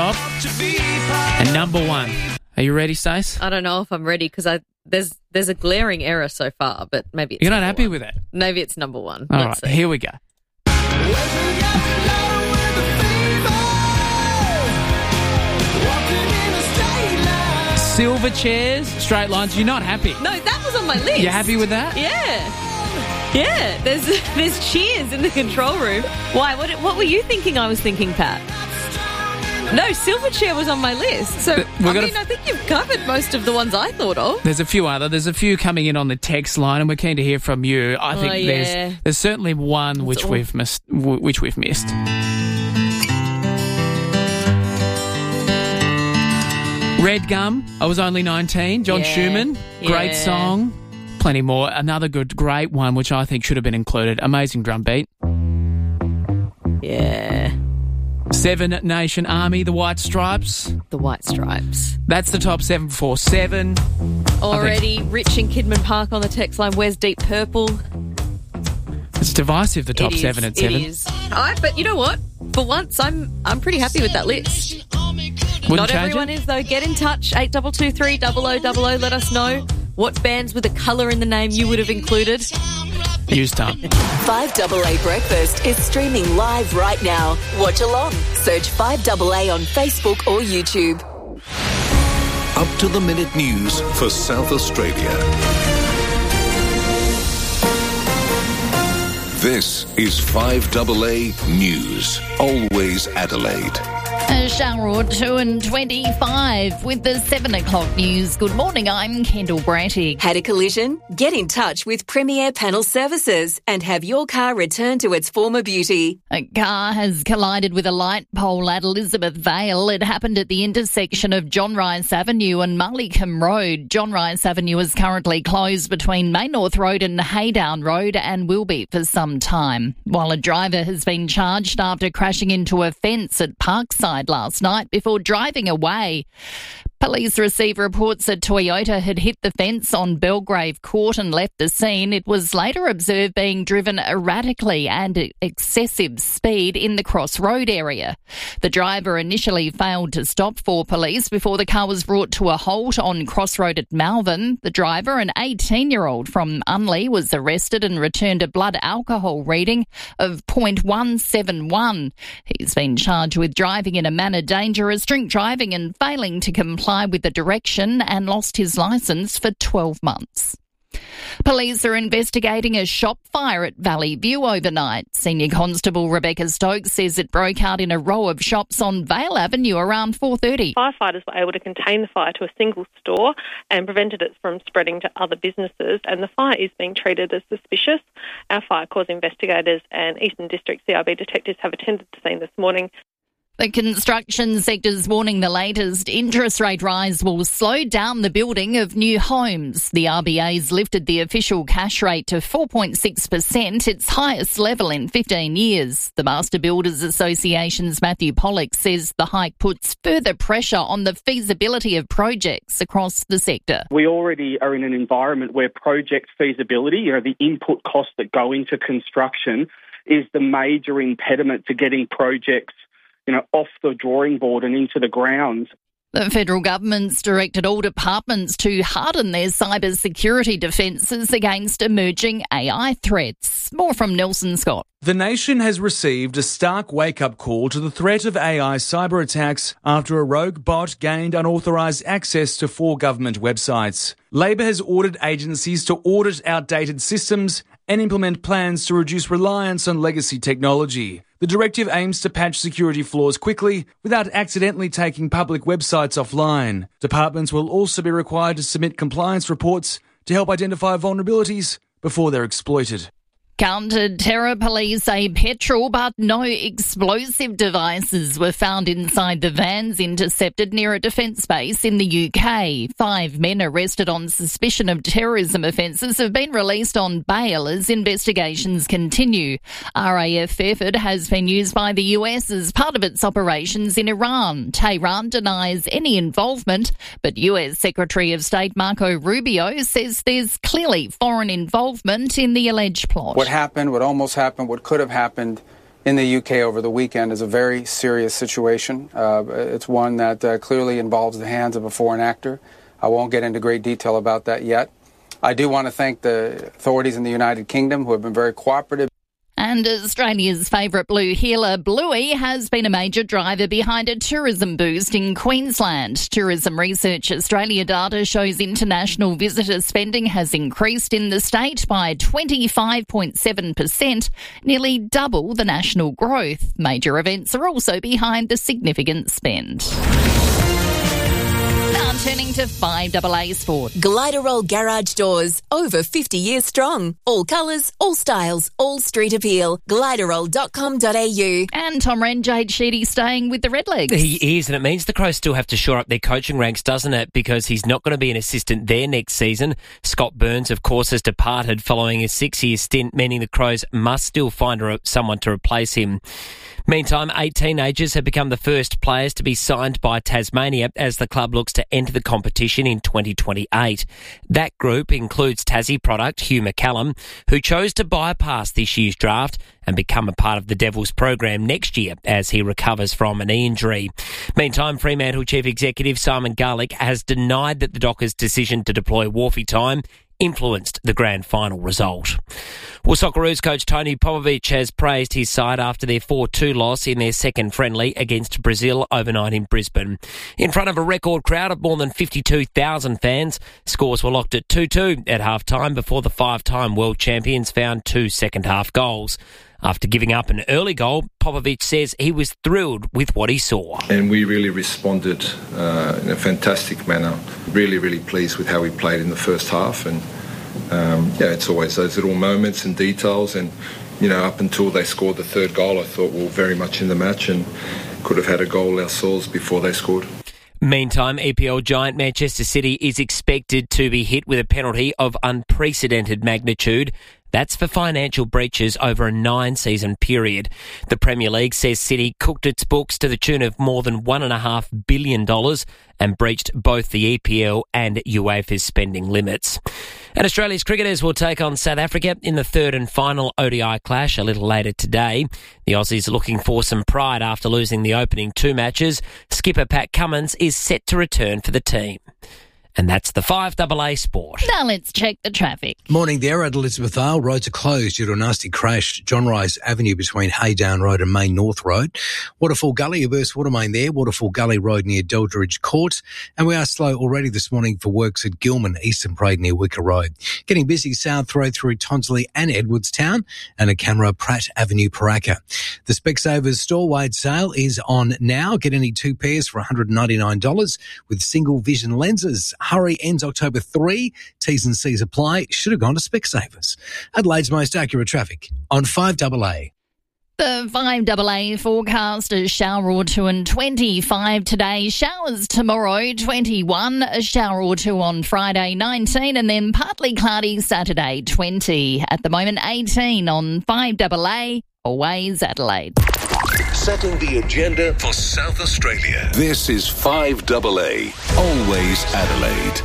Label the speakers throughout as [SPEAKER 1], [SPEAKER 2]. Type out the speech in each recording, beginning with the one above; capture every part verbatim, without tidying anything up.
[SPEAKER 1] top. And number one. Are you ready, Stace?
[SPEAKER 2] I don't know if I'm ready because I there's there's a glaring error so far, but maybe it's
[SPEAKER 1] You're not happy
[SPEAKER 2] one.
[SPEAKER 1] with it?
[SPEAKER 2] Maybe it's number one.
[SPEAKER 1] All
[SPEAKER 2] Let's
[SPEAKER 1] right,
[SPEAKER 2] see.
[SPEAKER 1] here we go. Silver chairs, straight lines. You're not happy?
[SPEAKER 2] No, that was on my list.
[SPEAKER 1] You happy with that?
[SPEAKER 2] Yeah. Yeah, there's there's cheers in the control room. Why? What what were you thinking I was thinking, Pat? No, Silverchair was on my list. So,
[SPEAKER 1] We're
[SPEAKER 2] I
[SPEAKER 1] gonna
[SPEAKER 2] mean, I think you've covered most of the ones I thought of.
[SPEAKER 1] There's a few other. There's a few coming in on the text line, and we're keen to hear from you. I think
[SPEAKER 2] Oh, yeah.
[SPEAKER 1] there's there's certainly one
[SPEAKER 2] That's
[SPEAKER 1] which
[SPEAKER 2] all.
[SPEAKER 1] we've missed. w- Which we've missed. Red Gum. I was only nineteen. John
[SPEAKER 2] Yeah.
[SPEAKER 1] Schumann. Great
[SPEAKER 2] Yeah.
[SPEAKER 1] song. Plenty more. Another good, great one, which I think should have been included. Amazing drum beat.
[SPEAKER 2] Yeah.
[SPEAKER 1] Seven Nation Army, the White Stripes.
[SPEAKER 2] The White Stripes.
[SPEAKER 1] That's the top seven for seven.
[SPEAKER 2] Already, Rich in Kidman Park on the text line. Where's Deep Purple?
[SPEAKER 1] It's divisive, the top
[SPEAKER 2] It is,
[SPEAKER 1] seven at seven.
[SPEAKER 2] It is. All right, but you know what? For once, I'm I'm pretty happy with that list.
[SPEAKER 1] Wouldn't
[SPEAKER 2] Not
[SPEAKER 1] change
[SPEAKER 2] everyone
[SPEAKER 1] it?
[SPEAKER 2] is, though. Get in touch, eight two two three, double oh double oh. Let us know what bands with a colour in the name you would have included.
[SPEAKER 1] Use time.
[SPEAKER 3] five double A Breakfast is streaming live right now. Watch along. Search five double A on Facebook or YouTube.
[SPEAKER 4] Up to the minute news for South Australia. This is five double A News. Always Adelaide.
[SPEAKER 5] Shower two and twenty-five with the seven o'clock news. Good morning, I'm Kendall Brattig.
[SPEAKER 3] Had a collision? Get in touch with Premier Panel Services and have your car returned to its former beauty.
[SPEAKER 5] A car has collided with a light pole at Elizabeth Vale. It happened at the intersection of John Rice Avenue and Mullicombe Road. John Rice Avenue is currently closed between Main North Road and Haydown Road and will be for some time. While a driver has been charged after crashing into a fence at Parkside last night before driving away. Police received reports that Toyota had hit the fence on Belgrave Court and left the scene. It was later observed being driven erratically and at excessive speed in the Crossroad area. The driver initially failed to stop for police before the car was brought to a halt on Crossroad at Malvern. The driver, an eighteen-year-old from Unley, was arrested and returned a blood alcohol reading of zero point one seven one. He's been charged with driving in a manner dangerous, drink driving and failing to comply with the direction and lost his licence for twelve months. Police are investigating a shop fire at Valley View overnight. Senior Constable Rebecca Stokes says it broke out in a row of shops on Vale Avenue around four thirty.
[SPEAKER 6] Firefighters were able to contain the fire to a single store and prevented it from spreading to other businesses, and the fire is being treated as suspicious. Our fire cause investigators and Eastern District C I B detectives have attended the scene this morning.
[SPEAKER 5] The construction sector's warning the latest interest rate rise will slow down the building of new homes. The R B A's lifted the official cash rate to four point six percent, its highest level in fifteen years. The Master Builders Association's Matthew Pollock says the hike puts further pressure on the feasibility of projects across the sector.
[SPEAKER 7] We already are in an environment where project feasibility, you know, the input costs that go into construction, is the major impediment to getting projects, you know, off the drawing board and into the ground.
[SPEAKER 5] The federal government's directed all departments to harden their cyber security defences against emerging A I threats. More from Nelson Scott.
[SPEAKER 8] The nation has received a stark wake-up call to the threat of A I cyber attacks after a rogue bot gained unauthorised access to four government websites. Labor has ordered agencies to audit outdated systems and implement plans to reduce reliance on legacy technology. The directive aims to patch security flaws quickly without accidentally taking public websites offline. Departments will also be required to submit compliance reports to help identify vulnerabilities before they're exploited.
[SPEAKER 5] Counter-terror police say petrol but no explosive devices were found inside the vans intercepted near a defence base in the U K. Five men arrested on suspicion of terrorism offences have been released on bail as investigations continue. R A F effort has been used by the U S as part of its operations in Iran. Tehran denies any involvement, but U S Secretary of State Marco Rubio says there's clearly foreign involvement in the alleged plot.
[SPEAKER 9] What happened, what almost happened, what could have happened in the U K over the weekend is a very serious situation. Uh, it's one that uh, clearly involves the hands of a foreign actor. I won't get into great detail about that yet. I do want to thank the authorities in the United Kingdom who have been very cooperative.
[SPEAKER 5] And Australia's favourite blue heeler, Bluey, has been a major driver behind a tourism boost in Queensland. Tourism Research Australia data shows international visitor spending has increased in the state by twenty-five point seven percent, nearly double the national growth. Major events are also behind the significant spend. Now turning to five double A Sport.
[SPEAKER 3] Gliderol Garage Doors, over fifty years strong. All colours, all styles, all street appeal. Gliderol dot com dot a u.
[SPEAKER 5] And Tom Wren, Jade Sheedy staying with the Redlegs.
[SPEAKER 10] He is, and it means the Crows still have to shore up their coaching ranks, doesn't it? Because he's not going to be an assistant there next season. Scott Burns, of course, has departed following a six-year stint, meaning the Crows must still find someone to replace him. Meantime, eight teenagers have become the first players to be signed by Tasmania as the club looks to enter the competition in twenty twenty-eight. That group includes Tassie product Hugh McCallum, who chose to bypass this year's draft and become a part of the Devils program next year as he recovers from an knee injury. Meantime, Fremantle Chief Executive Simon Garlick has denied that the Dockers' decision to deploy Wharfie time influenced the grand final result. Well, Socceroos coach Tony Popovic has praised his side after their four two loss in their second friendly against Brazil overnight in Brisbane. In front of a record crowd of more than fifty-two thousand fans, scores were locked at two two at half-time before the five-time world champions found two second-half goals. After giving up an early goal, Popovic says he was thrilled with what he saw.
[SPEAKER 11] And we really responded uh, in a fantastic manner. Really, really pleased with how we played in the first half. And um, yeah, it's always those little moments and details. And, you know, up until they scored the third goal, I thought we were very much in the match and could have had a goal ourselves before they scored.
[SPEAKER 10] Meantime, E P L giant Manchester City is expected to be hit with a penalty of unprecedented magnitude. That's for financial breaches over a nine-season period. The Premier League says City cooked its books to the tune of more than one point five billion dollars and breached both the E P L and UEFA's spending limits. And Australia's cricketers will take on South Africa in the third and final O D I clash a little later today. The Aussies are looking for some pride after losing the opening two matches. Skipper Pat Cummins is set to return for the team. And that's the five double A Sport.
[SPEAKER 5] Now let's check the traffic.
[SPEAKER 12] Morning there at Elizabeth Vale. Roads are closed due to a nasty crash. John Rice Avenue between Haydown Road and Main North Road. Waterfall Gully, a burst water main there. Waterfall Gully Road near Doldridge Court. And we are slow already this morning for works at Gilman, Eastern Parade near Wicker Road. Getting busy South Road through Tonsley and Edwardstown and a camera Pratt Avenue, Paraka. The Specsavers store-wide sale is on now. Get any two pairs for one hundred ninety-nine dollars with single vision lenses. Hurry ends October third. T's and C's apply. Should have gone to Specsavers. Adelaide's most accurate traffic on five double A.
[SPEAKER 5] The five double A forecast, a shower or two and twenty-five today. Showers tomorrow, twenty-one. A shower or two on Friday, nineteen. And then partly cloudy Saturday, twenty. At the moment, eighteen on five double A. Always Adelaide.
[SPEAKER 4] Setting the agenda for South Australia. This is five double A. Always Adelaide.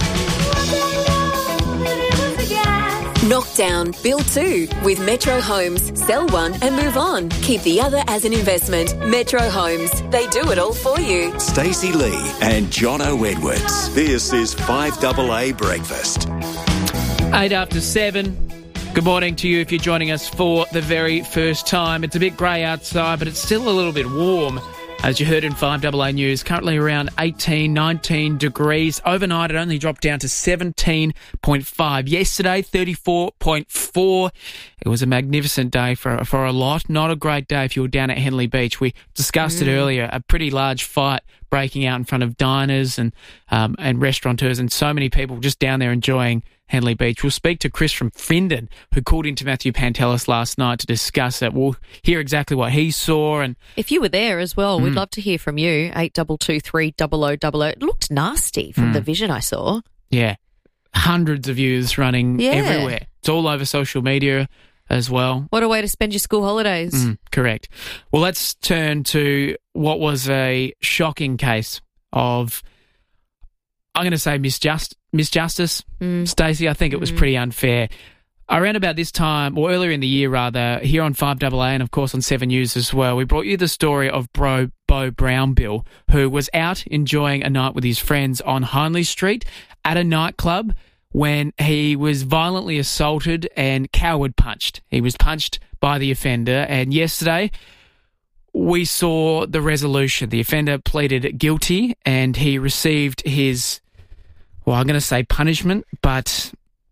[SPEAKER 3] Knock down, build two with Metro Homes. Sell one and move on. Keep the other as an investment. Metro Homes. They do it all for you.
[SPEAKER 13] Stacey Lee and Jono Edwards. This is five double A Breakfast.
[SPEAKER 1] Eight after seven. Good morning to you if you're joining us for the very first time. It's a bit grey outside, but it's still a little bit warm. As you heard in five double A News, currently around eighteen, nineteen degrees. Overnight, it only dropped down to seventeen point five. Yesterday, thirty-four point four. It was a magnificent day for, for a lot. Not a great day if you were down at Henley Beach. We discussed mm. it earlier, a pretty large fight breaking out in front of diners and um, and restaurateurs and so many people just down there enjoying Henley Beach. We'll speak to Chris from Findon, who called into Matthew Pantelis last night to discuss it. We'll hear exactly what he saw. And
[SPEAKER 2] if you were there as well,
[SPEAKER 1] mm.
[SPEAKER 2] we'd love to hear from you. eight two two three double oh double oh. It looked nasty from
[SPEAKER 1] mm.
[SPEAKER 2] the vision I saw.
[SPEAKER 1] Yeah. Hundreds of views running
[SPEAKER 2] yeah.
[SPEAKER 1] everywhere. It's all over social media as well.
[SPEAKER 2] What a way to spend your school holidays.
[SPEAKER 1] Mm, correct. Well, let's turn to what was a shocking case of, I'm going to say misjust, misjustice. Mm. Stacey, I think it was mm. pretty unfair. Around about this time, or earlier in the year rather, here on five A A and of course on Seven News as well, we brought you the story of bro Beau Brownbill, who was out enjoying a night with his friends on Hindley Street at a nightclub when he was violently assaulted and coward punched. He was punched by the offender, and yesterday we saw the resolution. The offender pleaded guilty and he received his, well, I'm going to say punishment, but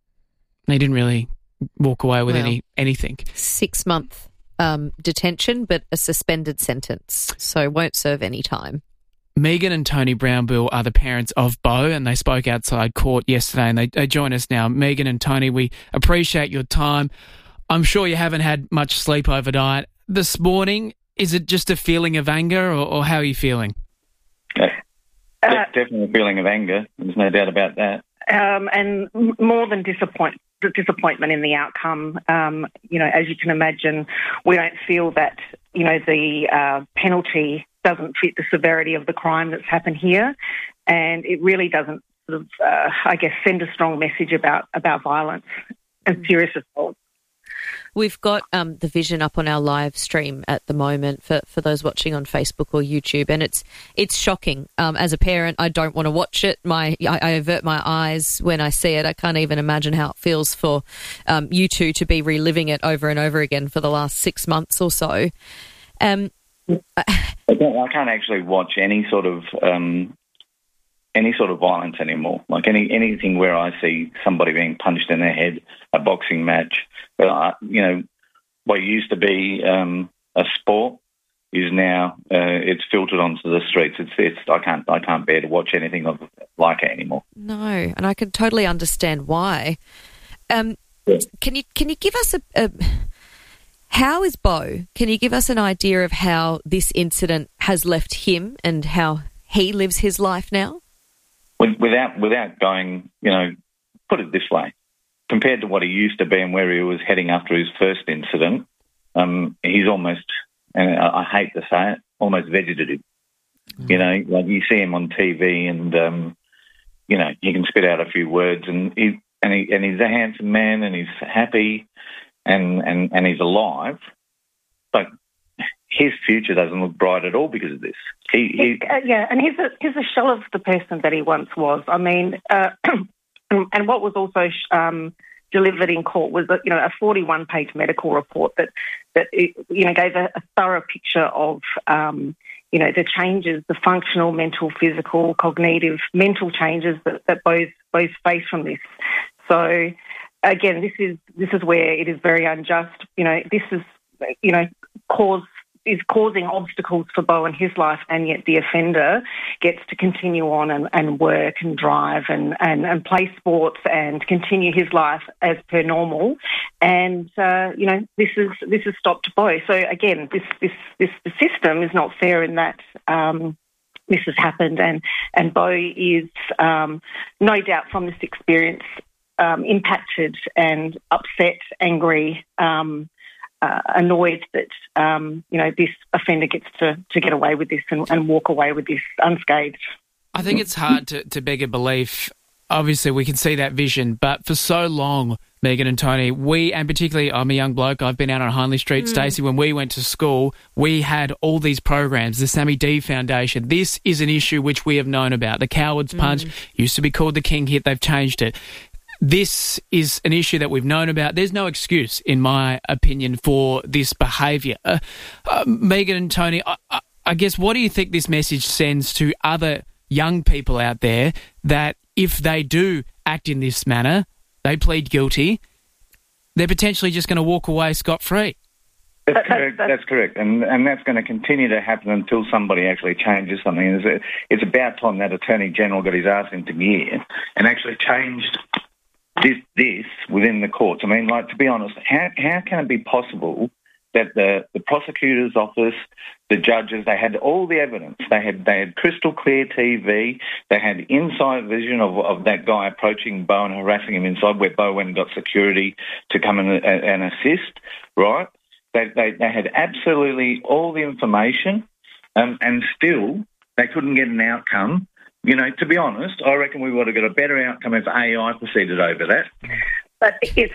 [SPEAKER 1] he didn't really walk away with well, any anything.
[SPEAKER 2] Six month um, detention, but a suspended sentence, so won't serve any time.
[SPEAKER 1] Megan and Tony Brownbill are the parents of Beau, and they spoke outside court yesterday, and they, they join us now. Megan and Tony, we appreciate your time. I'm sure you haven't had much sleep overnight. This morning, is it just a feeling of anger, or, or how are you feeling?
[SPEAKER 14] Uh, definitely a feeling of anger. There's no doubt about that.
[SPEAKER 15] Um, and more than disappoint, disappointment in the outcome. Um, you know, as you can imagine, we don't feel that, you know, the uh, penalty doesn't fit the severity of the crime that's happened here, and it really doesn't sort of, uh, I guess, send a strong message about, about violence and serious assault.
[SPEAKER 2] We've got um, the vision up on our live stream at the moment for, for those watching on Facebook or YouTube, and it's it's shocking. Um, as a parent, I don't want to watch it. My I, I avert my eyes when I see it. I can't even imagine how it feels for um, you two to be reliving it over and over again for the last six months or so. Um,
[SPEAKER 14] I, can't, I can't actually watch any sort of um, any sort of violence anymore. Like any anything where I see somebody being punched in the head, a boxing match. But, uh, you know, what used to be um, a sport is now uh, it's filtered onto the streets. It's, it's I can't I can't bear to watch anything of like it anymore.
[SPEAKER 2] No, and I can totally understand why. Um,
[SPEAKER 14] yeah.
[SPEAKER 2] Can you can you give us a, a how is Beau? Can you give us an idea of how this incident has left him and how he lives his life now?
[SPEAKER 14] Without without going, you know, put it this way. Compared to what he used to be and where he was heading after his first incident, um, he's almost, and I hate to say it, almost vegetative. Mm. You know, like you see him on T V and, um, you know, he can spit out a few words and he, and, he, and he's a handsome man and he's happy and, and, and he's alive, but his future doesn't look bright at all because of this. He, he
[SPEAKER 15] uh, yeah, and he's a, he's a shell of the person that he once was. I mean... Uh, And what was also um, delivered in court was, you know, a forty-one page medical report that, that it, you know, gave a, a thorough picture of, um, you know, the changes, the functional, mental, physical, cognitive, mental changes that, that both both face from this. So, again, this is this is where it is very unjust. You know, this is, you know, cause. is causing obstacles for Beau in his life, and yet the offender gets to continue on and, and work and drive and, and, and play sports and continue his life as per normal. And, uh, you know, this is this has stopped Beau. So, again, this, this, this the system is not fair in that um, this has happened, and, and Beau is um, no doubt from this experience um, impacted and upset, angry, um Uh, annoyed that, um, you know, this offender gets to, to get away with this and, and walk away with this unscathed.
[SPEAKER 1] I think it's hard to, to beg a belief. Obviously, we can see that vision, but for so long, Megan and Tony, we, and particularly I'm a young bloke, I've been out on Hindley Street, mm. Stacey, when we went to school, we had all these programs, the Sammy D Foundation. This is an issue which we have known about. The Coward's Punch mm. used to be called the King Hit. They've changed it. This is an issue that we've known about. There's no excuse, in my opinion, for this behaviour. Uh, uh, Megan and Tony, I, I, I guess, what do you think this message sends to other young people out there that if they do act in this manner, they plead guilty, they're potentially just going to walk away scot-free?
[SPEAKER 14] That's correct. That's correct, and and that's going to continue to happen until somebody actually changes something. It's, it's about time that Attorney General got his arse into gear and actually changed This, this within the courts. I mean, like, to be honest, how how can it be possible that the, the prosecutor's office, the judges, they had all the evidence. They had they had crystal clear T V. They had inside vision of, of that guy approaching Beau and harassing him inside, where Beau went and got security to come and, and assist, right? They, they, they had absolutely all the information, um, and still they couldn't get an outcome. You know, to be honest, I reckon we would have got a better outcome if A I proceeded over that.
[SPEAKER 15] But it's,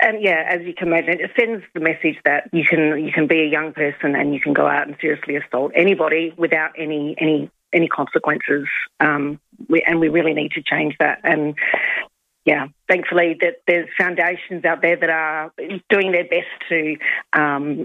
[SPEAKER 15] and yeah, as you can imagine, it sends the message that you can you can be a young person and you can go out and seriously assault anybody without any any any consequences. Um, we, and we really need to change that. And yeah, thankfully that there's foundations out there that are doing their best to, um,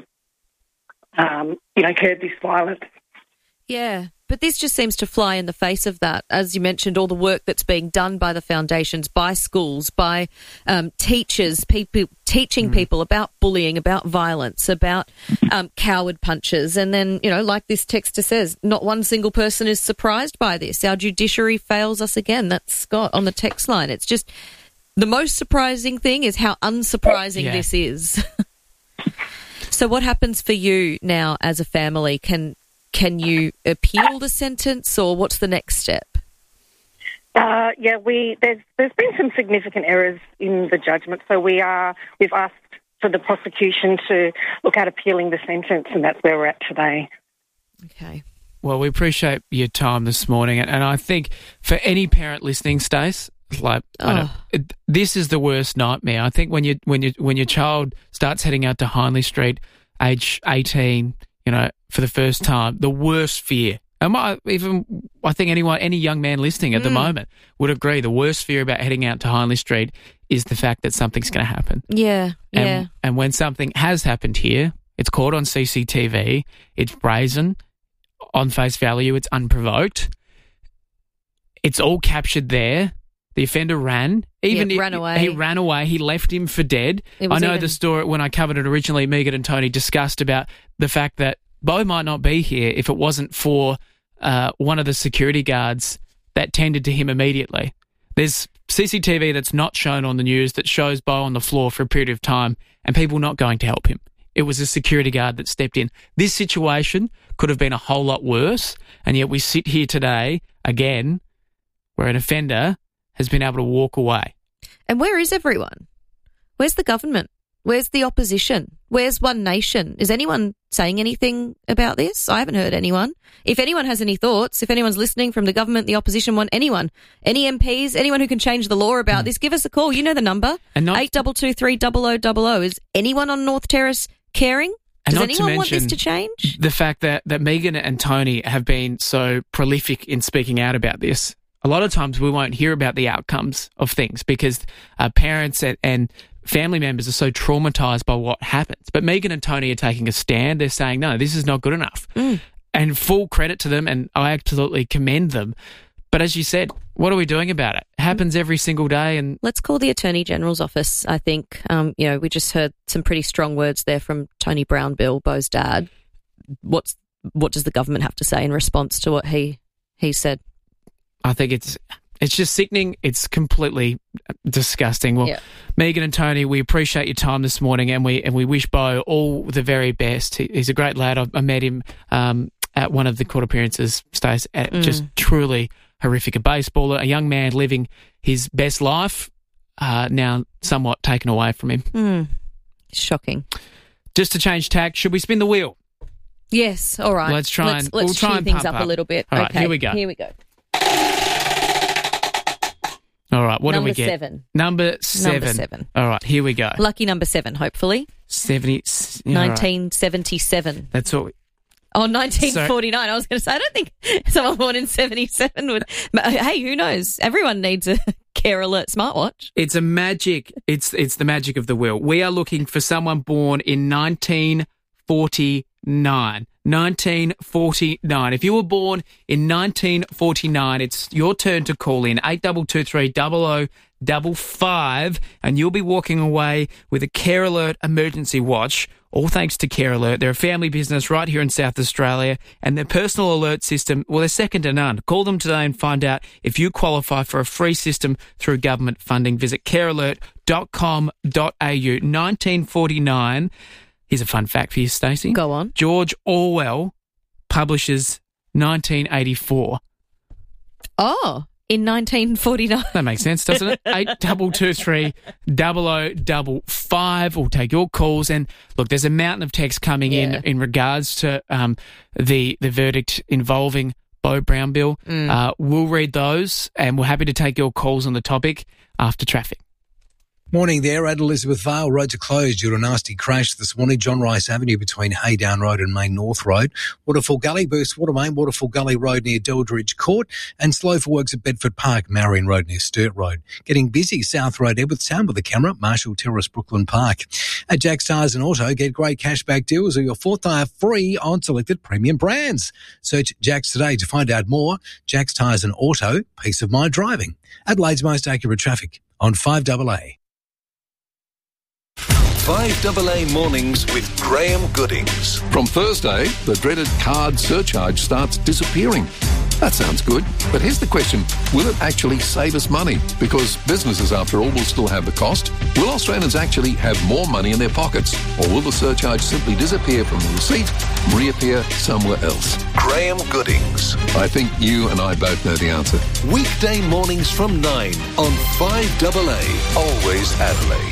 [SPEAKER 15] um, you know, curb this violence.
[SPEAKER 2] Yeah, but this just seems to fly in the face of that. As you mentioned, all the work that's being done by the foundations, by schools, by um, teachers, people teaching mm. people about bullying, about violence, about um, coward punches. And then, you know, like this texter says, not one single person is surprised by this. Our judiciary fails us again. That's Scott on the text line. It's just the most surprising thing is how unsurprising yeah. this is. So what happens for you now as a family? Can Can you appeal the sentence, or what's the next step?
[SPEAKER 15] Uh, yeah, we there's there's been some significant errors in the judgment, so we are we've asked for the prosecution to look at appealing the sentence, and that's where we're at today.
[SPEAKER 2] Okay.
[SPEAKER 1] Well, we appreciate your time this morning, and, and I think for any parent listening, Stace, like
[SPEAKER 2] oh.
[SPEAKER 1] I don't, it, this is the worst nightmare. I think when you when you when your child starts heading out to Hindley Street, age eighteen. You know, for the first time, the worst fear. And I, even I think anyone, any young man listening at mm. the moment would agree. The worst fear about heading out to Hindley Street is the fact that something's going to happen.
[SPEAKER 2] Yeah,
[SPEAKER 1] and,
[SPEAKER 2] yeah.
[SPEAKER 1] And when something has happened here, it's caught on C C T V. It's brazen, on face value. It's unprovoked. It's all captured there. The offender ran. Even
[SPEAKER 2] yeah,
[SPEAKER 1] if,
[SPEAKER 2] ran away.
[SPEAKER 1] He ran away. He left him for dead. I know
[SPEAKER 2] even...
[SPEAKER 1] the story when I covered it originally. Megan and Tony discussed about the fact that Bo might not be here if it wasn't for uh, one of the security guards that tended to him immediately. There's C C T V that's not shown on the news that shows Bo on the floor for a period of time and people not going to help him. It was a security guard that stepped in. This situation could have been a whole lot worse, and yet we sit here today again where an offender has been able to walk away.
[SPEAKER 2] And where is everyone? Where's the government? Where's the opposition? Where's One Nation? Is anyone saying anything about this? I haven't heard anyone. If anyone has any thoughts, if anyone's listening from the government, the opposition, want anyone, any M Ps, anyone who can change the law about mm. this, give us a call. You know the number, eight two two three double oh double oh. Is anyone on North Terrace caring? Does anyone want this to change?
[SPEAKER 1] The fact that, that Megan and Tony have been so prolific in speaking out about this. A lot of times we won't hear about the outcomes of things because uh, parents and, and family members are so traumatised by what happens. But Megan and Tony are taking a stand. They're saying, no, this is not good enough.
[SPEAKER 2] Mm.
[SPEAKER 1] And full credit to them, and I absolutely commend them. But as you said, what are we doing about it? It happens every single day. And
[SPEAKER 2] let's call the Attorney General's office, I think. Um, you know, we just heard some pretty strong words there from Tony Brownbill, Bo's dad. What's What does the government have to say in response to what he, he said?
[SPEAKER 1] I think it's it's just sickening. It's completely disgusting. Well,
[SPEAKER 2] yeah.
[SPEAKER 1] Megan and Tony, we appreciate your time this morning, and we and we wish Bo all the very best. He, he's a great lad. I, I met him um, at one of the court appearances. Stace, mm. just truly horrific. A baseballer, a young man living his best life, uh, now somewhat taken away from him.
[SPEAKER 2] Mm. Shocking.
[SPEAKER 1] Just to change tack, should we spin the wheel?
[SPEAKER 2] Yes. All right.
[SPEAKER 1] Let's try
[SPEAKER 2] let's,
[SPEAKER 1] and
[SPEAKER 2] let's
[SPEAKER 1] we'll try
[SPEAKER 2] cheer
[SPEAKER 1] and
[SPEAKER 2] things
[SPEAKER 1] pump
[SPEAKER 2] up,
[SPEAKER 1] up
[SPEAKER 2] a little bit.
[SPEAKER 1] All right,
[SPEAKER 2] okay.
[SPEAKER 1] here we go.
[SPEAKER 2] Here we go.
[SPEAKER 1] All right, what
[SPEAKER 2] number
[SPEAKER 1] do we get?
[SPEAKER 2] Seven.
[SPEAKER 1] Number seven.
[SPEAKER 2] Number seven.
[SPEAKER 1] All right, here we go.
[SPEAKER 2] Lucky number seven, hopefully.
[SPEAKER 1] seventy
[SPEAKER 2] nineteen seventy-seven.
[SPEAKER 1] Right. That's all.
[SPEAKER 2] Oh, nineteen forty-nine. So, I was going to say, I don't think someone born in seventy-seven would. Hey, who knows? Everyone needs a Care Alert smartwatch.
[SPEAKER 1] It's a magic. It's it's the magic of the wheel. We are looking for someone born in nineteen forty-nine. nineteen forty-nine. If you were born in nineteen forty-nine, it's your turn to call in eight two two three double oh double five, and you'll be walking away with a Care Alert emergency watch. All thanks to Care Alert. They're a family business right here in South Australia, and their personal alert system, well, they're second to none. Call them today and find out if you qualify for a free system through government funding. Visit care alert dot com dot a u. nineteen forty-nine. Here's a fun fact for you, Stacey.
[SPEAKER 2] Go on.
[SPEAKER 1] George Orwell publishes nineteen eighty-four.
[SPEAKER 2] Oh, in nineteen forty-nine.
[SPEAKER 1] That makes sense, doesn't it? eight two two three double oh double five. We'll take your calls. And look, there's a mountain of texts coming
[SPEAKER 2] yeah.
[SPEAKER 1] in in regards to um, the, the verdict involving Bo Brownbill.
[SPEAKER 2] Mm.
[SPEAKER 1] Uh, we'll read those, and we're happy to take your calls on the topic after traffic.
[SPEAKER 12] Morning there at Elizabeth Vale. Roads are closed due to a nasty crash this morning. John Rice Avenue between Haydown Road and Main North Road. Waterfall Gully, burst water main, Waterfall Gully Road near Deldridge Court, and slow for works at Bedford Park, Marion Road near Sturt Road. Getting busy, South Road Edwardstown with the camera, Marshall Terrace, Brooklyn Park. At Jack's Tyres and Auto, get great cashback deals or your fourth tyre free on selected premium brands. Search Jack's today to find out more. Jack's Tyres and Auto, peace of mind driving. Adelaide's most accurate traffic on five double A.
[SPEAKER 4] five double A Mornings with Graham Goodings.
[SPEAKER 16] From Thursday, the dreaded card surcharge starts disappearing. That sounds good, but here's the question. Will it actually save us money? Because businesses, after all, will still have the cost. Will Australians actually have more money in their pockets? Or will the surcharge simply disappear from the receipt and reappear somewhere else?
[SPEAKER 4] Graham Goodings.
[SPEAKER 16] I think you and I both know the answer.
[SPEAKER 4] Weekday mornings from nine on five double A. Always Adelaide.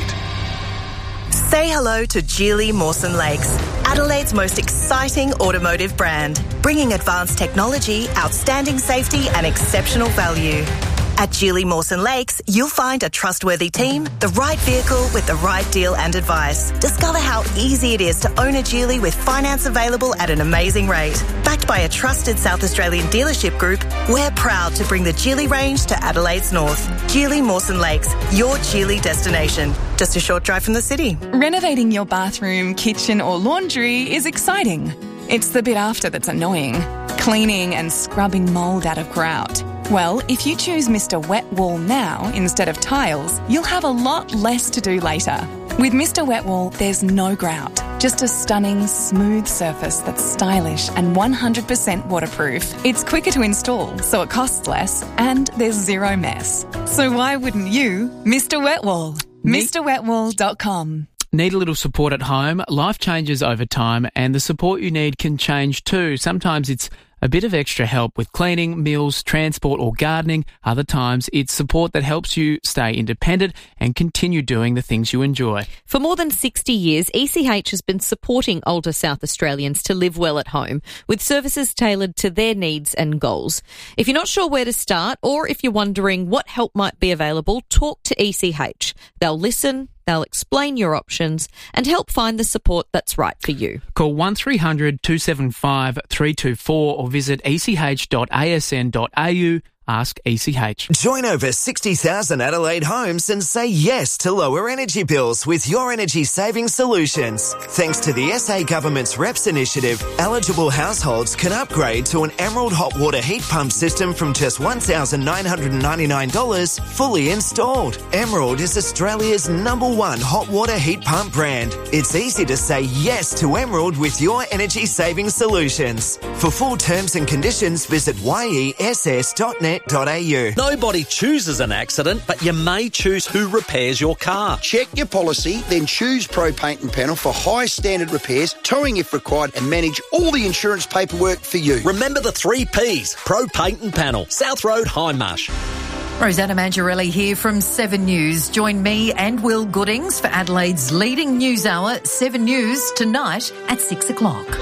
[SPEAKER 17] Say hello to Geely Mawson Lakes, Adelaide's most exciting automotive brand, bringing advanced technology, outstanding safety and exceptional value. At Geely Mawson Lakes, you'll find a trustworthy team, the right vehicle with the right deal and advice. Discover how easy it is to own a Geely with finance available at an amazing rate. Backed by a trusted South Australian dealership group, we're proud to bring the Geely range to Adelaide's north. Geely Mawson Lakes, your Geely destination. Just a short drive from the city.
[SPEAKER 18] Renovating your bathroom, kitchen or laundry is exciting. It's the bit after that's annoying. Cleaning and scrubbing mould out of grout. Well, if you choose Mister Wet Wall now instead of tiles, you'll have a lot less to do later. With Mister Wet Wall, there's no grout, just a stunning, smooth surface that's stylish and one hundred percent waterproof. It's quicker to install, so it costs less, and there's zero mess. So why wouldn't you? Mister Wet Wall. Mr Wet Wall dot com.
[SPEAKER 1] Need a little support at home? Life changes over time, and the support you need can change too. Sometimes it's a bit of extra help with cleaning, meals, transport or gardening. Other times it's support that helps you stay independent and continue doing the things you enjoy.
[SPEAKER 2] For more than sixty years, E C H has been supporting older South Australians to live well at home with services tailored to their needs and goals. If you're not sure where to start or if you're wondering what help might be available, talk to E C H. They'll listen, they'll explain your options and help find the support that's right for you.
[SPEAKER 1] Call one three hundred two seven five three two four or visit e c h dot a s n dot a u. Ask E C H.
[SPEAKER 19] Join over sixty thousand Adelaide homes and say yes to lower energy bills with Your Energy Saving Solutions. Thanks to the S A Government's R E P S initiative, eligible households can upgrade to an Emerald hot water heat pump system from just one thousand nine hundred ninety-nine dollars fully installed. Emerald is Australia's number one hot water heat pump brand. It's easy to say yes to Emerald with Your Energy Saving Solutions. For full terms and conditions, visit y e s s dot net.
[SPEAKER 20] Nobody chooses an accident, but you may choose who repairs your car.
[SPEAKER 21] Check your policy, then choose Pro Paint and Panel for high standard repairs, towing if required, and manage all the insurance paperwork for you.
[SPEAKER 20] Remember the three Ps, Pro Paint and Panel, South Road, Hindmarsh.
[SPEAKER 22] Rosanna Mangiarelli here from Seven News. Join me and Will Goodings for Adelaide's leading news hour, Seven News, tonight at six o'clock.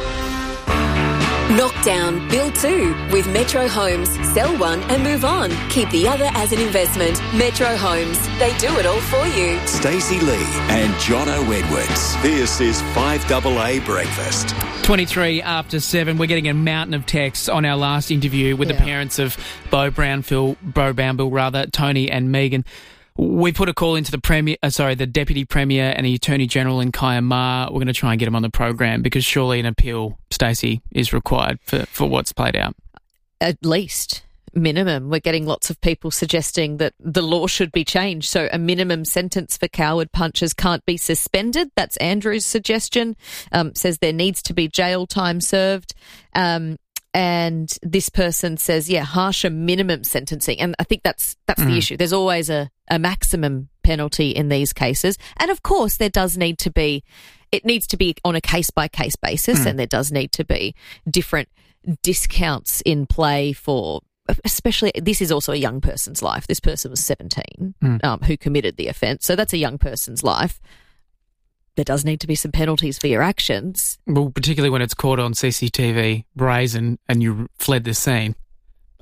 [SPEAKER 3] Knock down, build two with Metro Homes. Sell one and move on. Keep the other as an investment. Metro Homes. They do it all for you.
[SPEAKER 13] Stacey Lee and Jono Edwards. This is five double A Breakfast.
[SPEAKER 1] twenty-three after seven. We're getting a mountain of texts on our last interview with yeah. the parents of Bo Brownfield, Bo Brownbill rather, Tony and Megan. We put a call into the Premier, uh, sorry, the Deputy Premier and the Attorney General in Kaya Ma. We're going to try and get him on the program because surely an appeal, Stacey, is required for, for what's played out.
[SPEAKER 2] At least, minimum. We're getting lots of people suggesting that the law should be changed. So a minimum sentence for coward punchers can't be suspended. That's Andrew's suggestion. Um, says there needs to be jail time served. Um, And this person says, yeah, harsher minimum sentencing. And I think that's that's mm. the issue. There's always a, a maximum penalty in these cases. And, of course, there does need to be – it needs to be on a case-by-case basis mm. and there does need to be different discounts in play for – especially this is also a young person's life. This person was seventeen mm. um, who committed the offence. So that's a young person's life. There does need to be some penalties for your actions.
[SPEAKER 1] Well, particularly when it's caught on C C T V, brazen, and you fled the scene.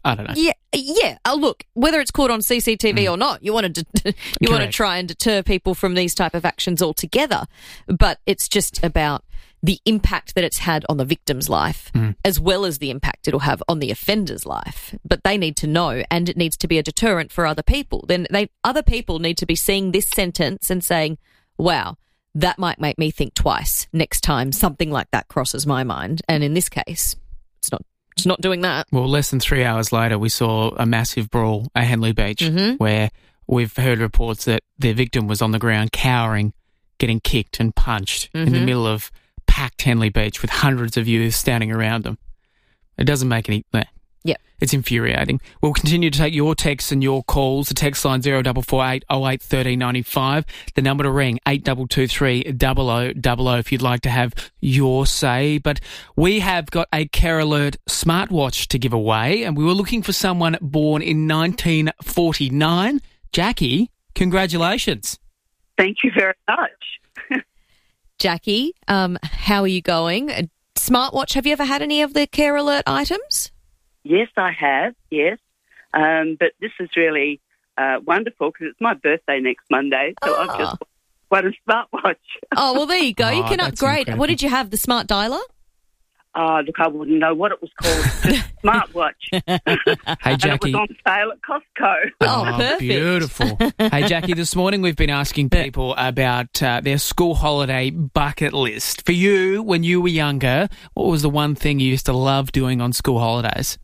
[SPEAKER 1] I don't know.
[SPEAKER 2] Yeah, yeah. Oh, look, whether it's caught on C C T V mm. or not, you want to de- you want to try and deter people from these type of actions altogether. But it's just about the impact that it's had on the victim's life, mm. as well as the impact it'll have on the offender's life. But they need to know, and it needs to be a deterrent for other people. Then they other people need to be seeing this sentence and saying, "Wow, that might make me think twice next time something like that crosses my mind." And in this case, it's not. It's not doing that.
[SPEAKER 1] Well, less than three hours later, we saw a massive brawl at Henley Beach
[SPEAKER 2] mm-hmm.
[SPEAKER 1] where we've heard reports that the victim was on the ground cowering, getting kicked and punched mm-hmm. in the middle of packed Henley Beach with hundreds of youths standing around them. It doesn't make any... Eh.
[SPEAKER 2] Yeah.
[SPEAKER 1] It's infuriating. We'll continue to take your texts and your calls. The text line zero four four eight oh eight one three nine five. The number to ring eight two two three zero zero zero zero if you'd like to have your say. But we have got a Care Alert smartwatch to give away, and we were looking for someone born in nineteen forty-nine. Jackie, congratulations.
[SPEAKER 6] Thank you very much.
[SPEAKER 2] Jackie, um, how are you going? A smartwatch, have you ever had any of the Care Alert items?
[SPEAKER 6] Yes, I have, yes. Um, but this is really uh, wonderful because it's my birthday next Monday, so oh. I've just won a smartwatch.
[SPEAKER 2] Oh, well, there you go.
[SPEAKER 1] Oh,
[SPEAKER 2] you can upgrade.
[SPEAKER 1] Incredible.
[SPEAKER 2] What did you have, the smart dialer?
[SPEAKER 6] Oh, look, I wouldn't know what it was called. Just smartwatch.
[SPEAKER 1] Hey, Jackie.
[SPEAKER 6] And it was on sale at Costco.
[SPEAKER 2] Oh,
[SPEAKER 1] oh
[SPEAKER 2] perfect.
[SPEAKER 1] Beautiful. Hey, Jackie, this morning we've been asking people about uh, their school holiday bucket list. For you, when you were younger, what was the one thing you used to love doing on school holidays?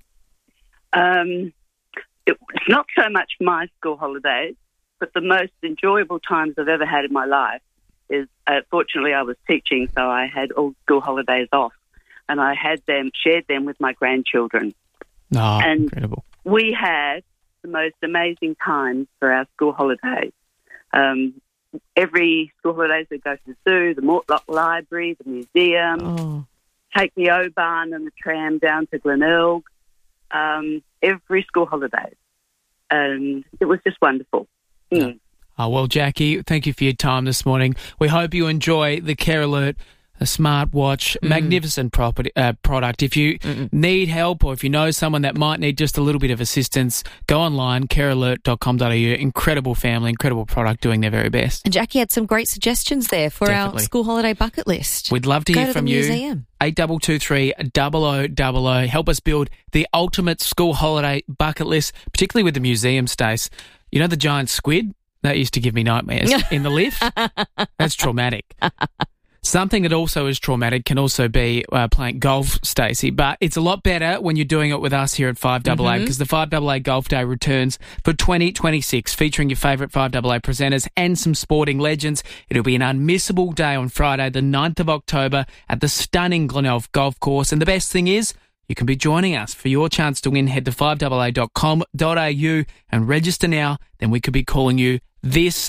[SPEAKER 6] Um, it, it's not so much my school holidays, but the most enjoyable times I've ever had in my life is, uh, fortunately, I was teaching, so I had all school holidays off, and I had them, shared them with my grandchildren.
[SPEAKER 1] Oh,
[SPEAKER 6] and
[SPEAKER 1] incredible.
[SPEAKER 6] We had the most amazing times for our school holidays. Um, every school holidays we'd go to the zoo, the Mortlock Library, the museum,
[SPEAKER 2] oh.
[SPEAKER 6] take the O-Bahn and the tram down to Glenelg. Um, every school holiday. And it was just wonderful. Mm.
[SPEAKER 1] Oh, well, Jackie, thank you for your time this morning. We hope you enjoy the Care Alert a smartwatch, mm. magnificent property, uh, product. If you Mm-mm. need help or if you know someone that might need just a little bit of assistance, go online, care alert dot com dot a u. Incredible family, incredible product, doing their very best.
[SPEAKER 2] And Jackie had some great suggestions there for
[SPEAKER 1] Definitely.
[SPEAKER 2] Our school holiday bucket list.
[SPEAKER 1] We'd love to
[SPEAKER 2] go
[SPEAKER 1] hear
[SPEAKER 2] to
[SPEAKER 1] from
[SPEAKER 2] the
[SPEAKER 1] you.
[SPEAKER 2] Museum.
[SPEAKER 1] eight two two three zero zero zero zero. Help us build the ultimate school holiday bucket list, particularly with the museum, Stace. You know the giant squid? That used to give me nightmares in the lift. That's traumatic. Something that also is traumatic can also be uh, playing golf, Stacey, but it's a lot better when you're doing it with us here at five A A
[SPEAKER 2] Mm-hmm.
[SPEAKER 1] because the five A A Golf Day returns for twenty twenty-six, featuring your favourite five A A presenters and some sporting legends. It'll be an unmissable day on Friday, the ninth of October at the stunning Glenelg Golf Course. And the best thing is, you can be joining us. For your chance to win, head to five A A dot com dot a u and register now. Then we could be calling you this